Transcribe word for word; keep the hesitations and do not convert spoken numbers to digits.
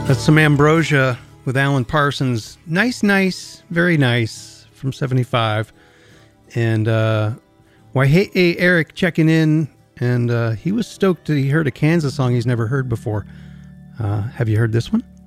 That's some Ambrosia with Alan Parsons. Nice, nice, very nice from seventy-five. And uh, why, hey, hey, Eric checking in. And uh, he was stoked that he heard a Kansas song he's never heard before. Uh, have you heard this one?